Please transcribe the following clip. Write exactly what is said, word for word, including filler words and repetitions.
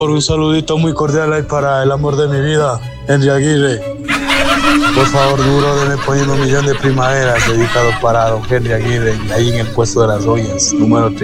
Un saludito muy cordial ahí para el amor de mi vida, Henry Aguirre. Por favor, duro, denme poniendo un millón de primaveras dedicado para don Henry Aguirre, ahí en el puesto de las ollas, número tres.